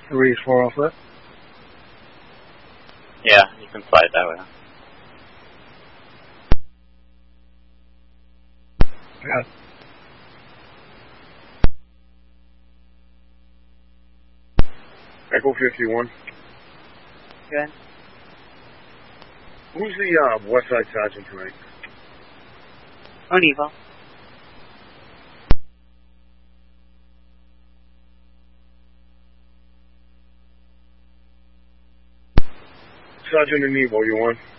Reese 405. Yeah, you can fly it that way. Yeah. Echo 51. Good. Who's the West Side Sergeant tonight? O'Neal. Sergeant Anivo, you on?